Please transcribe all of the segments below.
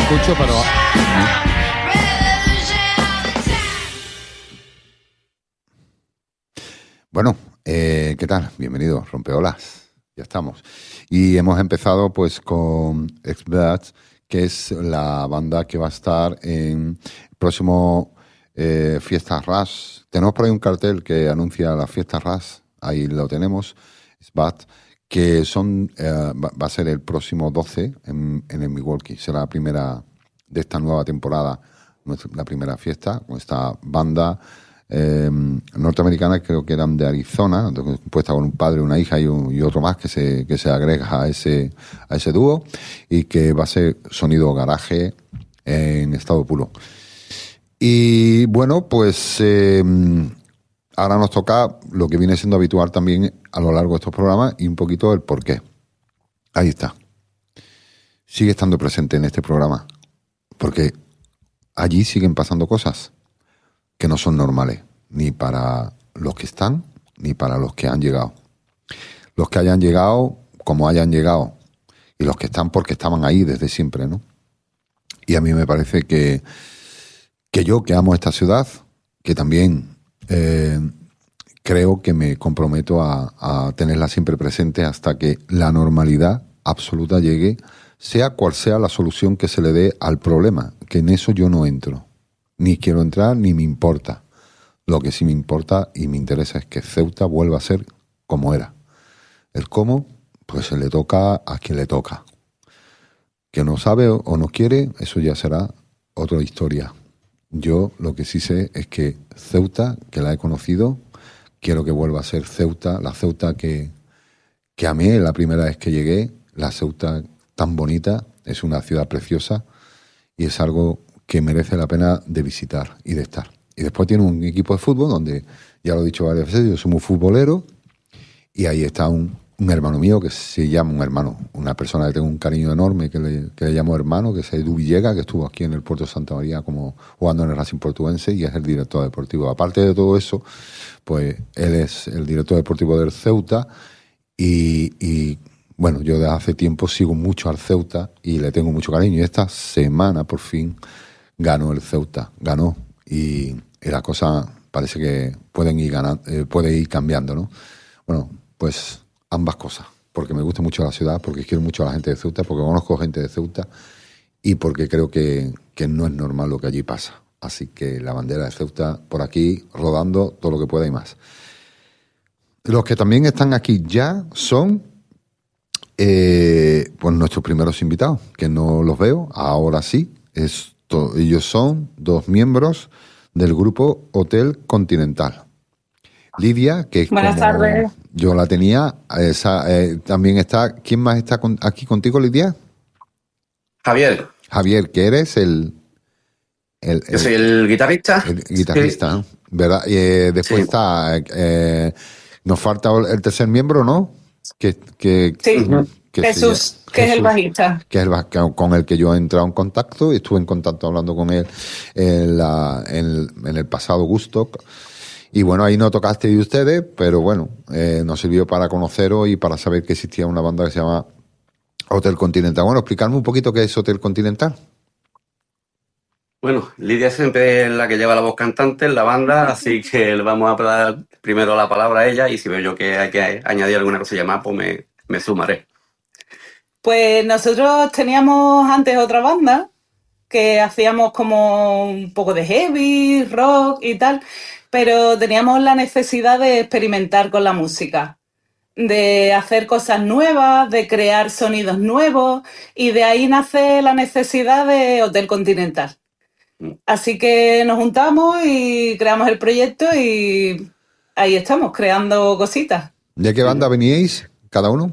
escucho, pero... Bueno, ¿qué tal? Bienvenidos, Rompeolas. Ya estamos. Y hemos empezado pues con Experts, que es la banda que va a estar en el próximo Fiestas Rush. Tenemos por ahí un cartel que anuncia las Fiestas Rush. Ahí lo tenemos. Experts, que son va a ser el próximo 12 en el Milwaukee. Será la primera de esta nueva temporada, la primera fiesta con esta banda norteamericana, creo que eran de Arizona, compuesta con un padre, una hija y otro más que se agrega a ese dúo, y que va a ser sonido garaje en estado puro. Y bueno, pues ahora nos toca lo que viene siendo habitual también a lo largo de estos programas y un poquito el porqué. Ahí está. Sigue estando presente en este programa, porque allí siguen pasando cosas que no son normales, ni para los que están, ni para los que han llegado. Los que hayan llegado, como hayan llegado, y los que están porque estaban ahí desde siempre, ¿no? Y a mí me parece que yo, que amo esta ciudad, que también creo que me comprometo a tenerla siempre presente hasta que la normalidad absoluta llegue, sea cual sea la solución que se le dé al problema, que en eso yo no entro. Ni quiero entrar, ni me importa. Lo que sí me importa y me interesa es que Ceuta vuelva a ser como era. El cómo, pues se le toca a quien le toca. Que no sabe o no quiere, eso ya será otra historia. Yo lo que sí sé es que Ceuta, que la he conocido, quiero que vuelva a ser Ceuta, la Ceuta que amé la primera vez que llegué, la Ceuta tan bonita, es una ciudad preciosa y es algo que merece la pena de visitar y de estar. Y después tiene un equipo de fútbol donde, ya lo he dicho varias veces, yo soy muy futbolero, y ahí está un hermano mío que se llama un hermano, una persona que tengo un cariño enorme, que le llamo hermano, que es Edu Villegas, que estuvo aquí en el Puerto de Santa María como jugando en el Racing Portuense y es el director deportivo. Aparte de todo eso, pues él es el director deportivo del Ceuta y bueno, yo desde hace tiempo sigo mucho al Ceuta y le tengo mucho cariño. Y esta semana, por fin, ganó el Ceuta, ganó. Y la cosa parece que puede ir cambiando, ¿no? Bueno, pues ambas cosas. Porque me gusta mucho la ciudad, porque quiero mucho a la gente de Ceuta, porque conozco gente de Ceuta y porque creo que no es normal lo que allí pasa. Así que la bandera de Ceuta por aquí, rodando todo lo que pueda y más. Los que también están aquí ya son pues nuestros primeros invitados, que no los veo, ahora sí. Ellos son dos miembros del grupo Hotel Continental. Lidia, que es Buenas tardes. Yo la tenía, también está. ¿Quién más está aquí contigo, Lidia? Javier. Javier, que eres Yo soy el guitarrista. El guitarrista, sí. ¿Verdad? Después sí. Está. Nos falta el tercer miembro, ¿no? Sí. Jesús, que es el bajista. Que es con el que yo he entrado en contacto y estuve en contacto hablando con él en el pasado Woodstock. Y bueno, ahí no tocaste de ustedes, pero bueno, nos sirvió para conoceros y para saber que existía una banda que se llama Hotel Continental. Bueno, explicarme un poquito qué es Hotel Continental. Bueno, Lidia siempre es la que lleva la voz cantante en la banda, así que le vamos a dar primero la palabra a ella y si veo yo que hay que añadir alguna cosilla más, pues me sumaré. Pues nosotros teníamos antes otra banda que hacíamos como un poco de heavy, rock y tal, pero teníamos la necesidad de experimentar con la música, de hacer cosas nuevas, de crear sonidos nuevos, y de ahí nace la necesidad de Hotel Continental. Así que nos juntamos y creamos el proyecto y ahí estamos, creando cositas. ¿De qué banda veníais cada uno?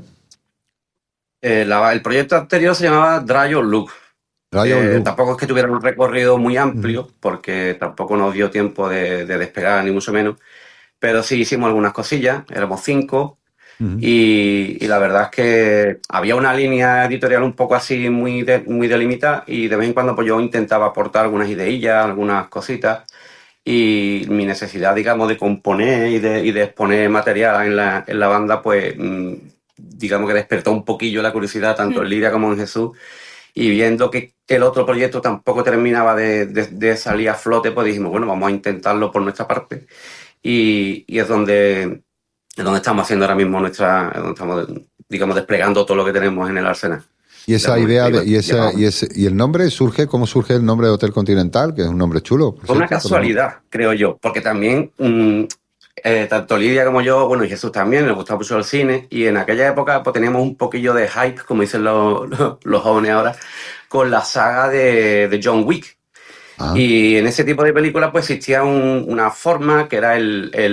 El proyecto anterior se llamaba Dry or Look. Tampoco es que tuviera un recorrido muy amplio, porque tampoco nos dio tiempo de despegar, ni mucho menos. Pero sí hicimos algunas cosillas, éramos 5. Y la verdad es que había una línea editorial un poco así muy delimitada y de vez en cuando pues yo intentaba aportar algunas ideillas, algunas cositas. Y mi necesidad, digamos, de componer y de exponer material en la banda, pues digamos que despertó un poquillo la curiosidad tanto en Lidia como en Jesús. y viendo que el otro proyecto tampoco terminaba de salir a flote, pues dijimos, bueno, vamos a intentarlo por nuestra parte. Y es donde estamos haciendo ahora mismo donde estamos, digamos, desplegando todo lo que tenemos en el arsenal. Y esa idea, y el nombre surge, ¿cómo surge el nombre de Hotel Continental? Que es un nombre chulo. Fue una casualidad, creo yo, porque también tanto Lidia como yo, bueno, y Jesús también, nos gustaba mucho el cine, y en aquella época pues teníamos un poquillo de hype, como dicen los jóvenes ahora, con la saga de John Wick. Ah. Y en ese tipo de películas pues existía una forma que era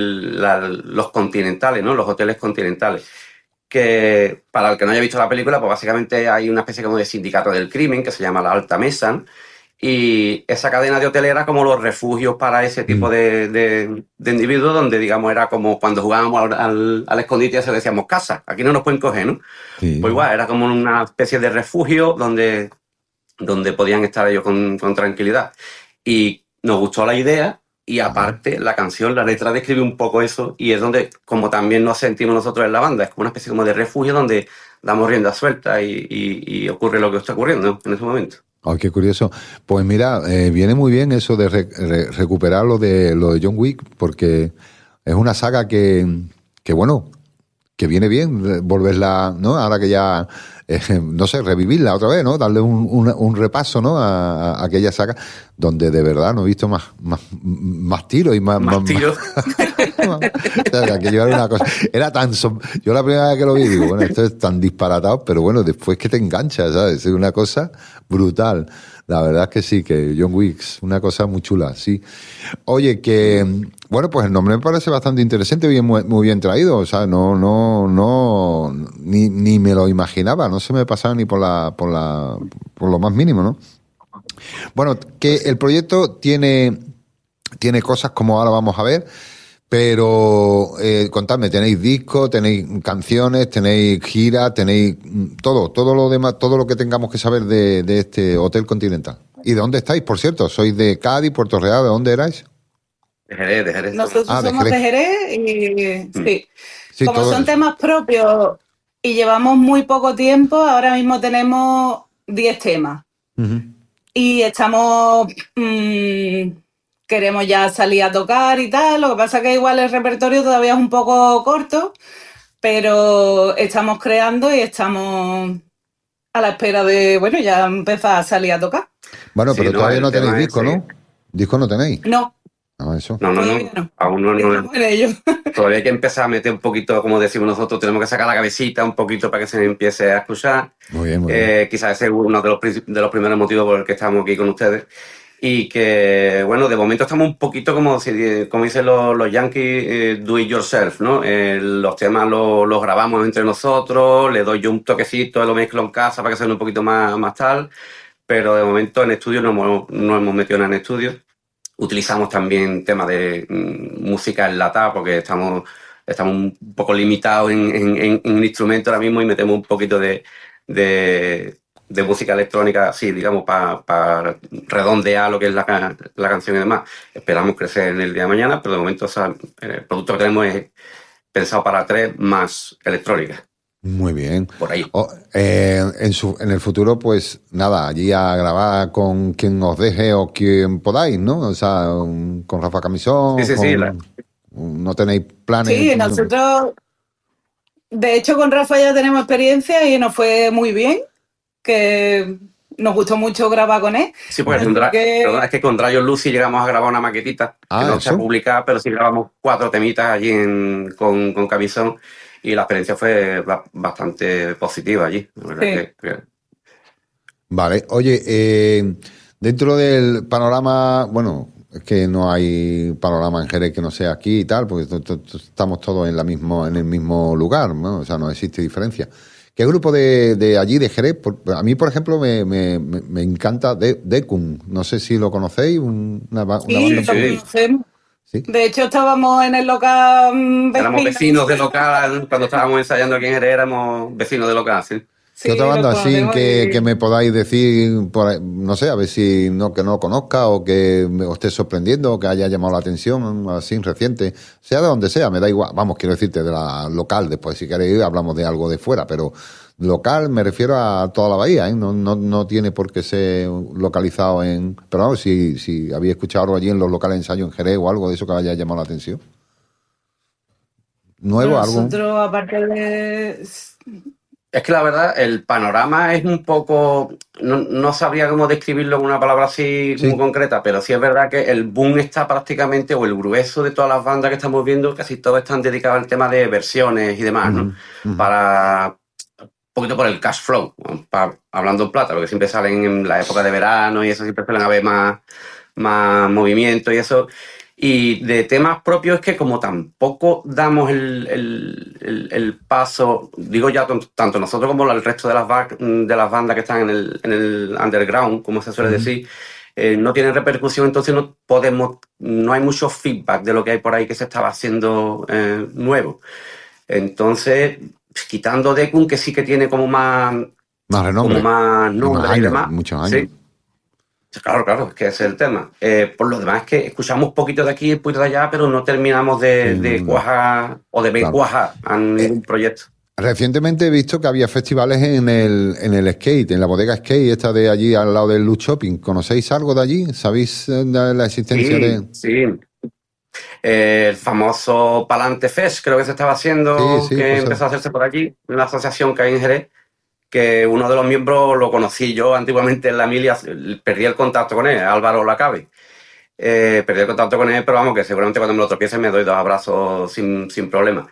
los continentales, ¿no? Los hoteles continentales. Que para el que no haya visto la película, pues básicamente hay una especie como de sindicato del crimen que se llama la Alta Mesa, y esa cadena de hoteles era como los refugios para ese tipo de individuos, donde, digamos, era como cuando jugábamos al escondite y se decíamos casa, aquí no nos pueden coger, ¿no? Sí. Pues igual, era como una especie de refugio donde podían estar ellos con tranquilidad. Y nos gustó la idea. Y aparte, la canción, la letra describe un poco eso, y es donde, como también nos sentimos nosotros en la banda, es como una especie como de refugio donde damos rienda suelta y ocurre lo que está ocurriendo en ese momento. Ay, qué curioso. Pues mira, viene muy bien eso de recuperar lo de John Wick, porque es una saga que bueno, que viene bien volverla, ¿no? Ahora que ya, no sé, revivirla otra vez, ¿no? Darle un repaso, ¿no? A aquella saga donde de verdad no he visto más tiros y más tiros. O sea, aquello era una cosa, era tan yo la primera vez que lo vi digo, bueno, esto es tan disparatado, pero bueno, después que te enganchas, ¿sabes? Es una cosa brutal. La verdad es que sí, que John Wick, una cosa muy chula, sí. Oye, que bueno, pues el nombre me parece bastante interesante, muy bien traído, o sea, no, ni me lo imaginaba, no se me pasaba ni por lo más mínimo, ¿no? Bueno, que el proyecto tiene cosas como ahora vamos a ver, pero contadme, tenéis discos, tenéis canciones, tenéis giras, tenéis todo lo demás, todo lo que tengamos que saber de este Hotel Continental. ¿Y de dónde estáis, por cierto? ¿Sois de Cádiz, Puerto Real? ¿De dónde erais? De Jerez. Nosotros somos de Jerez y sí, como son temas propios y llevamos muy poco tiempo, ahora mismo tenemos 10 temas. Uh-huh. Y estamos... queremos ya salir a tocar y tal, lo que pasa que igual el repertorio todavía es un poco corto, pero estamos creando y estamos a la espera de, bueno, ya empezar a salir a tocar. Bueno, pero sí, todavía no tenéis disco, ¿no? ¿Disco no tenéis? No. Ah, eso. No. Aún no. Todavía hay que empezar a meter un poquito, como decimos nosotros, tenemos que sacar la cabecita un poquito para que se empiece a escuchar. Muy bien. Quizás ese es uno de los primeros motivos por el que estamos aquí con ustedes. Y que, bueno, de momento estamos un poquito como dicen los yankees, do it yourself, ¿no? Los temas los grabamos entre nosotros, le doy yo un toquecito, lo mezclo en casa para que sea un poquito más tal, pero de momento en estudio no hemos metido nada en estudio. Utilizamos también temas de música enlatada porque estamos un poco limitados en instrumentos ahora mismo y metemos un poquito de música electrónica, sí, digamos, para redondear lo que es la canción y demás. Esperamos crecer en el día de mañana, pero de momento el producto que tenemos es pensado para 3 más electrónica. Muy bien. Por ahí. En el futuro, pues nada, allí a grabar con quien os deje o quien podáis, ¿no? O sea, con Rafa Camisón. Sí. ¿No tenéis planes? Sí, nosotros, de hecho, con Rafa ya tenemos experiencia y nos fue muy bien, que nos gustó mucho grabar con él. Sí, pues es que con Dragon Lucy llegamos a grabar una maquetita, que no está publicada, pero sí grabamos 4 temitas allí con Camisón. Y la experiencia fue bastante positiva allí. La verdad que... Vale. Oye, dentro del panorama, bueno, es que no hay panorama en Jerez que no sea aquí y tal, porque estamos todos en el mismo lugar, ¿no? O sea, no existe diferencia. ¿Qué grupo de allí, de Jerez? A mí, por ejemplo, me encanta Decum. No sé si lo conocéis. Una banda. Sí, conocemos. ¿Sí? De hecho, estábamos en el local. Éramos vecinos de local, cuando estábamos ensayando aquí en Jerez, éramos vecinos de local, sí. ¿Qué otra banda así que me podáis decir, no sé, a ver si que no conozca o que os esté sorprendiendo o que haya llamado la atención, así reciente, sea de donde sea, me da igual, vamos, quiero decirte de la local, después si queréis hablamos de algo de fuera, pero local, me refiero a toda la bahía, ¿eh? No tiene por qué ser localizado en... Pero vamos, si había escuchado algo allí en los locales de ensayo en Jerez o algo de eso que haya llamado la atención. ¿Nuevo algo? Nosotros, aparte de... Es que la verdad, el panorama es un poco... No sabría cómo describirlo en una palabra así muy concreta, pero sí es verdad que el boom está prácticamente, o el grueso de todas las bandas que estamos viendo, casi todas están dedicadas al tema de versiones y demás, ¿no? Para... Un poquito por el cash flow, hablando en plata, porque siempre salen en la época de verano y eso siempre suelen haber más movimiento y eso. Y de temas propios es que como tampoco damos el paso, digo ya tanto nosotros como el resto de las bandas que están en el underground, como se suele decir, no tienen repercusión, entonces no hay mucho feedback de lo que hay por ahí que se estaba haciendo nuevo. Entonces, quitando Dekun, que sí que tiene como más renombre, como más nombre y demás. Muchos años. Sí. Claro, es que ese es el tema. Por lo demás es que escuchamos poquito de aquí y poquito de allá, pero no terminamos de cuajar o de ver cuajar a ningún proyecto. Recientemente he visto que había festivales en el skate, en la bodega skate, esta de allí al lado del Luz Shopping. ¿Conocéis algo de allí? ¿Sabéis la existencia de...? Sí. El famoso Palante Fest, creo que se estaba haciendo, que empezó a hacerse por allí, una asociación que hay en Jerez, que uno de los miembros lo conocí yo antiguamente en la Emilia, perdí el contacto con él, Álvaro Lacabe. Perdí el contacto con él, pero vamos, que seguramente cuando me lo tropiece me doy 2 abrazos sin problema.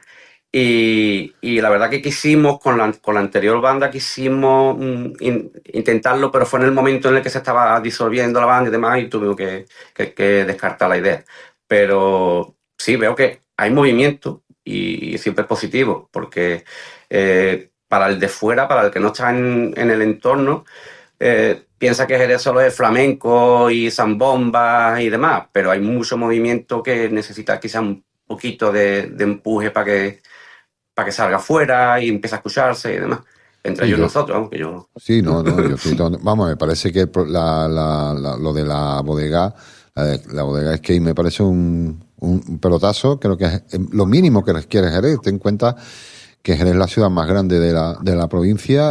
Y la verdad que quisimos, con la anterior banda, quisimos intentarlo, pero fue en el momento en el que se estaba disolviendo la banda y demás, y tuvimos que descartar la idea. Pero sí, veo que hay movimiento y siempre es positivo, porque... para el de fuera, para el que no está en el entorno, piensa que Jerez solo es flamenco y zambombas y demás, pero hay mucho movimiento que necesita quizá un poquito de empuje para que salga fuera y empiece a escucharse y demás. Entre ellos nosotros, aunque yo... Sí, yo estoy vamos, me parece que lo de la bodega es que me parece un pelotazo, creo que es lo mínimo que quiere Jerez. Ten en cuenta que Jerez es la ciudad más grande de la provincia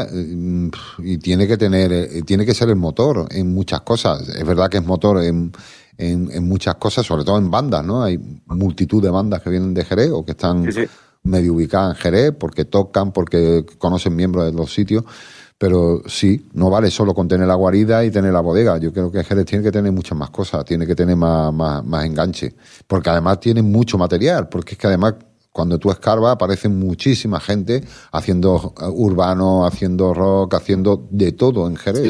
y tiene que ser el motor en muchas cosas. Es verdad que es motor en muchas cosas, sobre todo en bandas, ¿no? Hay multitud de bandas que vienen de Jerez o que están medio ubicadas en Jerez porque tocan, porque conocen miembros de los sitios, pero sí, no vale solo con tener la guarida y tener la bodega. Yo creo que Jerez tiene que tener muchas más cosas, tiene que tener más enganche, porque además tiene mucho material, porque es que además... Cuando tú escarbas aparece muchísima gente haciendo urbano, haciendo rock, haciendo de todo en Jerez.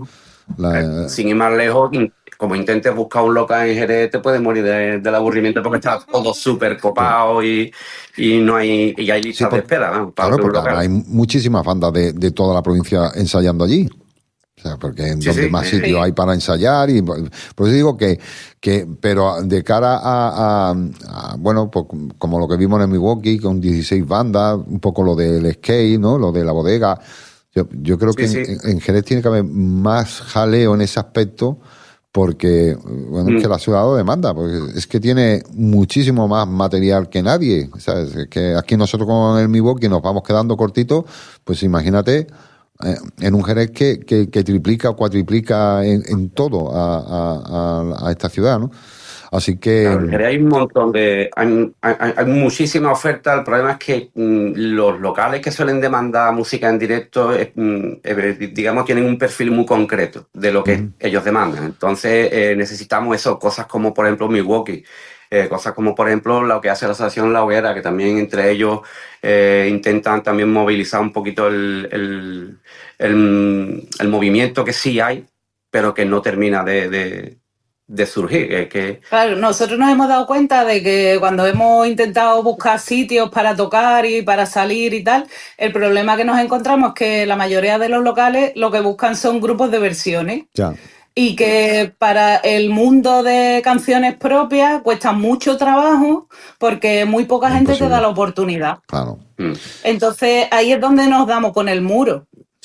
Sin ir más lejos, como intentes buscar un local en Jerez, te puedes morir del aburrimiento porque está todo súper copado y no hay listas de espera. ¿No? Claro, porque hay muchísimas bandas de toda la provincia ensayando allí. O sea, porque en donde más sitios hay para ensayar y por eso digo que pero de cara a bueno, pues como lo que vimos en Milwaukee con 16 bandas, un poco lo del skate, ¿no? Lo de la bodega. Yo creo que en Jerez tiene que haber más jaleo en ese aspecto porque bueno, es que la ciudad lo demanda, porque es que tiene muchísimo más material que nadie, ¿sabes? Es que aquí nosotros con el Milwaukee nos vamos quedando cortitos, pues imagínate en un Jerez que triplica o cuatriplica en todo a esta ciudad, ¿no? Así que... Claro, en Jerez hay un montón hay muchísima oferta. El problema es que los locales que suelen demandar música en directo, digamos, tienen un perfil muy concreto de lo que ellos demandan. Entonces necesitamos eso, cosas como, por ejemplo, Milwaukee. Cosas como, por ejemplo, lo que hace la Asociación La Hoguera, que también entre ellos intentan también movilizar un poquito el movimiento que sí hay, pero que no termina de surgir. Claro, nosotros nos hemos dado cuenta de que cuando hemos intentado buscar sitios para tocar y para salir y tal, el problema que nos encontramos es que la mayoría de los locales lo que buscan son grupos de versiones. Ya. Y que para el mundo de canciones propias cuesta mucho trabajo porque muy poca gente te da la oportunidad. Claro. Entonces ahí es donde nos damos con el muro.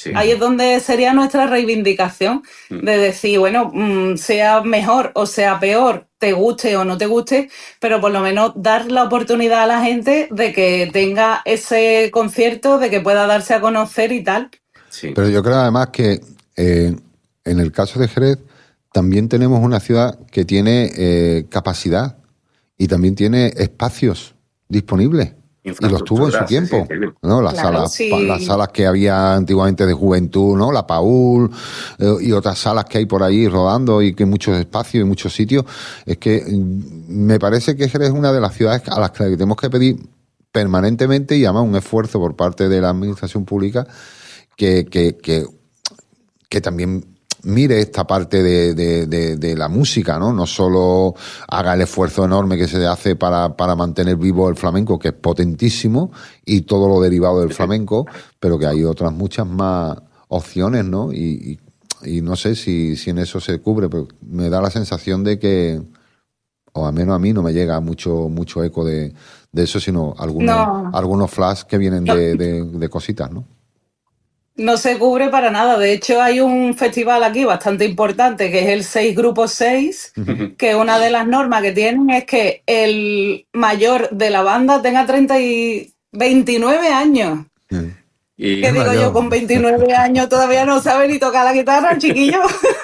Ahí es donde sería nuestra reivindicación de decir, bueno, sea mejor o sea peor, te guste o no te guste, pero por lo menos dar la oportunidad a la gente de que tenga ese concierto, de que pueda darse a conocer y tal. Sí. Pero yo creo además que en el caso de Jerez también tenemos una ciudad que tiene capacidad y también tiene espacios disponibles. Y los tuvo en su tiempo, sí. ¿No? Las salas que había antiguamente de juventud, ¿no? La Paul y otras salas que hay por ahí rodando y que muchos espacios y muchos sitios. Es que me parece que Jerez es una de las ciudades a las que tenemos que pedir permanentemente y además un esfuerzo por parte de la administración pública que también mire esta parte de la música, ¿no? No solo haga el esfuerzo enorme que se hace para mantener vivo el flamenco, que es potentísimo, y todo lo derivado del flamenco, pero que hay otras muchas más opciones, ¿no? Y no sé si en eso se cubre, pero me da la sensación de que, o al menos a mí no me llega mucho eco de eso, sino algunos flash que vienen de cositas, ¿no? No se cubre para nada. De hecho, hay un festival aquí bastante importante que es el 6 Grupo 6, que una de las normas que tienen es que el mayor de la banda tenga 29 años. ¿Y qué digo yo? Con 29 años todavía no sabe ni tocar la guitarra, chiquillo.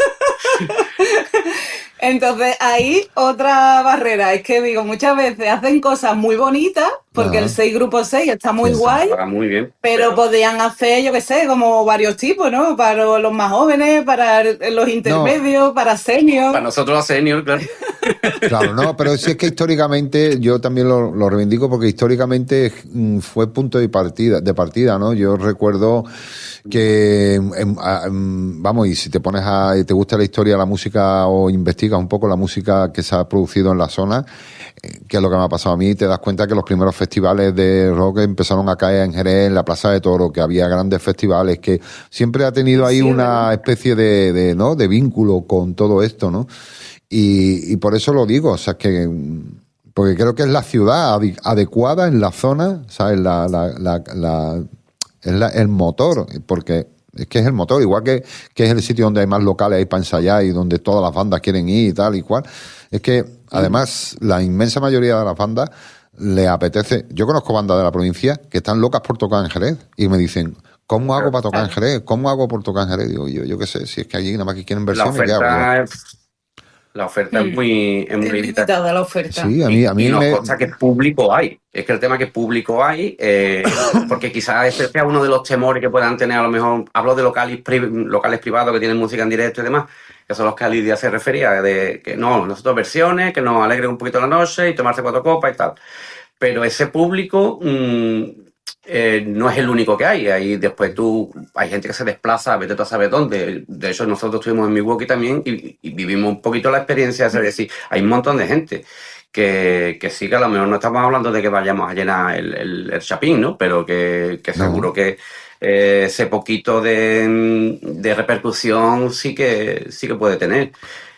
Entonces, ahí otra barrera. Es que digo, muchas veces hacen cosas muy bonitas, porque el 6 Grupo 6 está muy guay, muy bien, pero podían hacer, yo qué sé, como varios tipos, ¿no? Para los más jóvenes, para los intermedios, para seniors. Para nosotros los seniors, claro. Claro, no, pero sí es que históricamente, yo también lo reivindico, porque históricamente fue punto de partida, ¿no? Yo recuerdo que, vamos, y si te pones te gusta la historia, la música, o investigas un poco la música que se ha producido en la zona, que es lo que me ha pasado a mí, te das cuenta que los primeros festivales de rock empezaron a caer en Jerez, en la Plaza de Toro, que había grandes festivales, que siempre ha tenido ahí una especie de vínculo con todo esto, ¿no? Y por eso lo digo, o sea, porque creo que es la ciudad adecuada en la zona, ¿sabes? El motor, porque es que es el motor, igual que es el sitio donde hay más locales, hay para ensayar y donde todas las bandas quieren ir y tal y cual. Es que, además, la inmensa mayoría de las bandas le apetece. Yo conozco bandas de la provincia que están locas por tocar en Jerez y me dicen, ¿cómo hago para tocar en Jerez? ¿Cómo hago por tocar en Jerez? Digo, yo qué sé, si es que allí nada más que quieren versiones, ¿qué hago? La oferta es muy limitada. La oferta. Sí, a mí nos consta que público hay. Es que el tema que público hay, porque quizás este sea uno de los temores que puedan tener, a lo mejor, hablo de locales privados que tienen música en directo y demás, que son los que Lidia se refería, de que no, nosotros versiones, que nos alegren un poquito la noche y tomarse 4 copas y tal. Pero ese público no es el único que hay. Ahí después hay gente que se desplaza, vete tú a saber dónde. De hecho, nosotros estuvimos en Milwaukee también y vivimos un poquito la experiencia de decir, hay un montón de gente que sí, que a lo mejor no estamos hablando de que vayamos a llenar el Chapín, ¿no? Pero que seguro que ese poquito de repercusión sí que puede tener.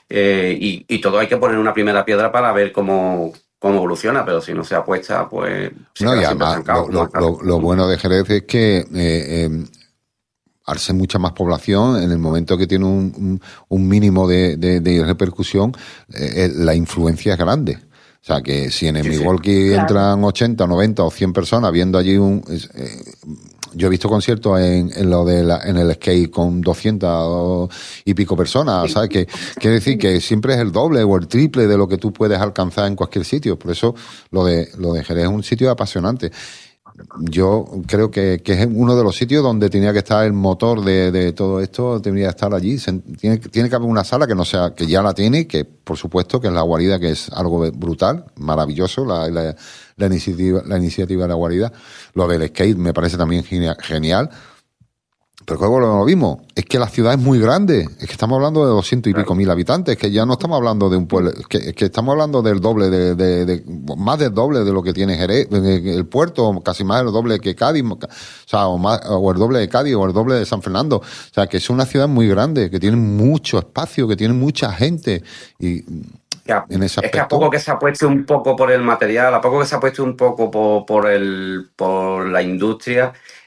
Y todo hay que poner una primera piedra para ver cómo evoluciona, pero si no se apuesta, pues... No, y además, lo bueno de Jerez es que al ser mucha más población, en el momento que tiene un mínimo de repercusión, la influencia es grande. O sea, que si en el Milwaukee entran 80, 90 o 100 personas viendo allí yo he visto conciertos en el skate con 200 y pico personas, ¿sabes? Que quiere decir que siempre es el doble o el triple de lo que tú puedes alcanzar en cualquier sitio. Por eso lo de Jerez es un sitio apasionante. Yo creo que es uno de los sitios donde tenía que estar el motor de todo esto, debería estar allí. Tiene que haber una sala que ya la tiene, que por supuesto que es la guarida, que es algo brutal, maravilloso, la iniciativa de la guarida. Lo del skate me parece también genial. Pero luego lo mismo, es que la ciudad es muy grande, es que estamos hablando de 200 y pico mil habitantes, que ya no estamos hablando de un pueblo, es que estamos hablando del doble, más del doble de lo que tiene Jerez, el puerto, casi más del doble que Cádiz, o sea, o el doble de Cádiz, o el doble de San Fernando. O sea, que es una ciudad muy grande, que tiene mucho espacio, que tiene mucha gente, y en ese aspecto, es que a poco que se apueste un poco por el material, a poco que se apueste un poco por la industria,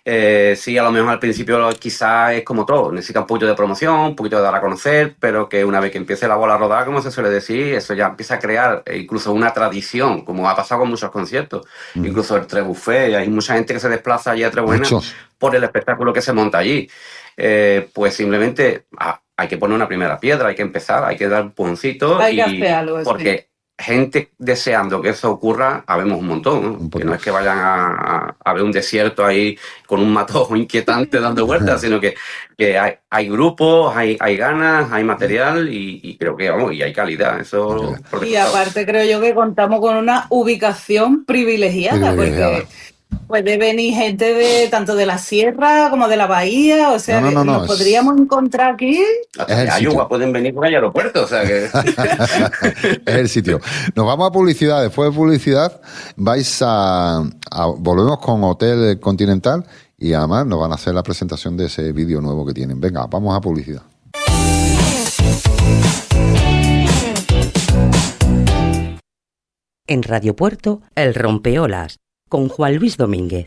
Sí, a lo mejor al principio quizás es como todo, necesita un poquito de promoción, un poquito de dar a conocer, pero que una vez que empiece la bola a rodar, como se suele decir, eso ya empieza a crear incluso una tradición, como ha pasado con muchos conciertos, incluso el Trebuchet, hay mucha gente que se desplaza allí a Trebuena por el espectáculo que se monta allí. Pues simplemente hay que poner una primera piedra, hay que empezar, hay que dar un pujoncito, hay que hacer algo, porque gente deseando que eso ocurra, habemos un montón, ¿no? Que no es que vayan a ver un desierto ahí con un matojo inquietante dando vueltas, sino que hay grupos, hay ganas, hay material y creo que, vamos, y hay calidad. Eso. Y aparte creo yo que contamos con una ubicación privilegiada. Porque puede venir gente tanto de la sierra como de la bahía, o sea, nos podríamos encontrar aquí. Hasta Iowa pueden venir por el aeropuerto, o sea que... Es el sitio. Nos vamos a publicidad. Después de publicidad volvemos con Hotel Continental y además nos van a hacer la presentación de ese vídeo nuevo que tienen. Venga, vamos a publicidad. En Radio Puerto, El Rompeolas, con Juan Luis Domínguez.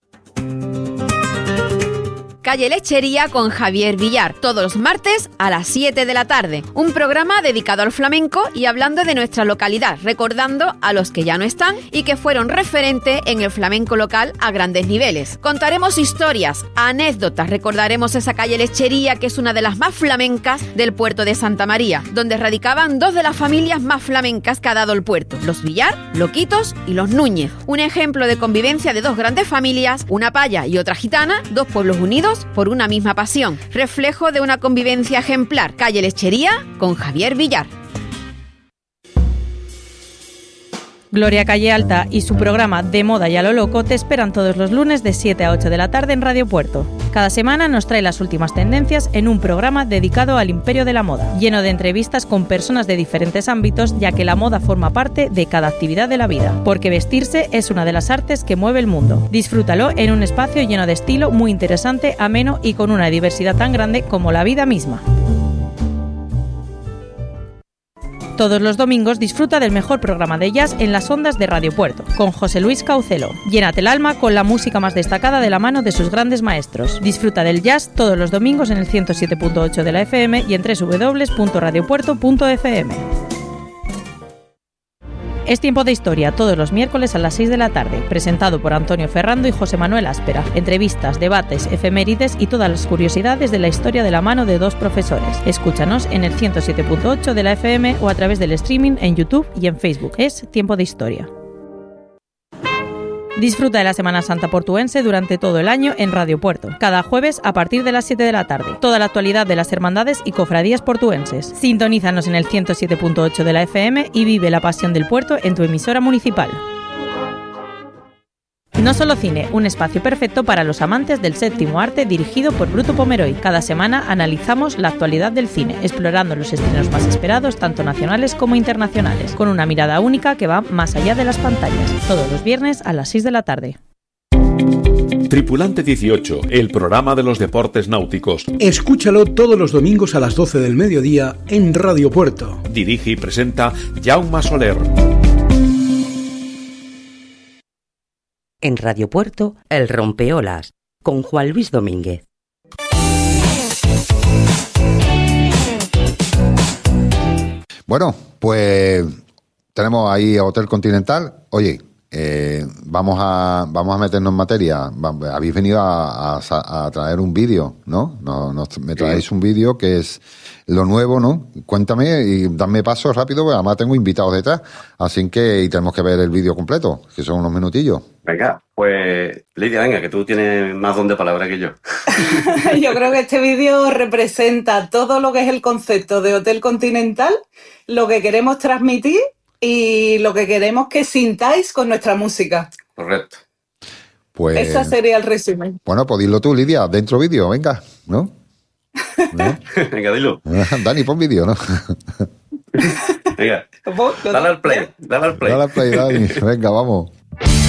Calle Lechería con Javier Villar, todos los martes a las 7 de la tarde. Un programa dedicado al flamenco y hablando de nuestra localidad, recordando a los que ya no están y que fueron referente en el flamenco local a grandes niveles. Contaremos historias, anécdotas, recordaremos esa calle Lechería que es una de las más flamencas del puerto de Santa María, donde radicaban dos de las familias más flamencas que ha dado el puerto, los Villar, Loquitos y los Núñez. Un ejemplo de convivencia de dos grandes familias, una paya y otra gitana, dos pueblos unidos por una misma pasión, reflejo de una convivencia ejemplar. Calle Lechería con Javier Villar. Gloria Calle Alta y su programa De Moda y a lo Loco te esperan todos los lunes de 7 a 8 de la tarde en Radio Puerto. Cada semana nos trae las últimas tendencias en un programa dedicado al imperio de la moda, lleno de entrevistas con personas de diferentes ámbitos, ya que la moda forma parte de cada actividad de la vida, porque vestirse es una de las artes que mueve el mundo. Disfrútalo en un espacio lleno de estilo, muy interesante, ameno y con una diversidad tan grande como la vida misma. Todos los domingos disfruta del mejor programa de jazz en las ondas de Radio Puerto, con José Luis Caucelo. Llénate el alma con la música más destacada de la mano de sus grandes maestros. Disfruta del jazz todos los domingos en el 107.8 de la FM y en www.radiopuerto.fm. Es Tiempo de Historia, todos los miércoles a las 6 de la tarde, presentado por Antonio Ferrando y José Manuel Áspera. Entrevistas, debates, efemérides y todas las curiosidades de la historia de la mano de dos profesores. Escúchanos en el 107.8 de la FM o a través del streaming en YouTube y en Facebook. Es Tiempo de Historia. Disfruta de la Semana Santa portuense durante todo el año en Radio Puerto, cada jueves a partir de las 7 de la tarde. Toda la actualidad de las hermandades y cofradías portuenses. Sintonízanos en el 107.8 de la FM y vive la pasión del puerto en tu emisora municipal. No Solo Cine, un espacio perfecto para los amantes del séptimo arte dirigido por Bruto Pomeroy. Cada semana analizamos la actualidad del cine, explorando los estrenos más esperados, tanto nacionales como internacionales, con una mirada única que va más allá de las pantallas. Todos los viernes a las 6 de la tarde. Tripulante 18, el programa de los deportes náuticos. Escúchalo todos los domingos a las 12 del mediodía en Radio Puerto. Dirige y presenta Jaume Soler. En Radio Puerto, El Rompeolas, con Juan Luis Domínguez. Bueno, pues tenemos ahí a Hotel Continental. Oye, vamos a meternos en materia. Habéis venido a traer un vídeo, ¿no? Me traéis un vídeo que es lo nuevo, ¿no? Cuéntame y dame paso rápido, porque además tengo invitados detrás. Así que y tenemos que ver el vídeo completo, que son unos minutillos. Venga, pues Lidia, venga, que tú tienes más don de palabra que yo. Yo creo que este vídeo representa todo lo que es el concepto de Hotel Continental, lo que queremos transmitir y lo que queremos que sintáis con nuestra música. Correcto. Pues ese sería el resumen. Bueno, pues dilo tú, Lidia, dentro vídeo, venga, ¿no? Venga, dilo. Dani, pon vídeo, ¿no? Venga, dale al play. Dale al play, Dani. Venga, vamos.